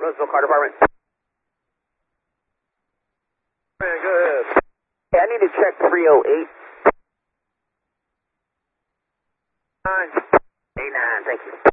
Roseville Car Department. Man, go ahead. Hey, I need to check 308. 9. 89, thank you.